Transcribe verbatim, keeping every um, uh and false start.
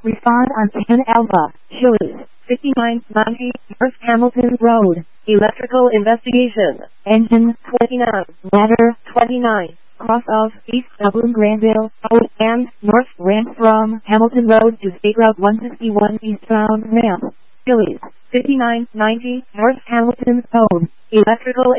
Respond on ten Alpha, Chili's, fifty-nine ninety, North Hamilton Road, electrical investigation, engine, twenty-nine, ladder, twenty-nine, cross of East Dublin Granville Road and North ramp from Hamilton Road to State Route one sixty-one eastbound ramp. Chili's, fifty-nine ninety, North Hamilton Road, electrical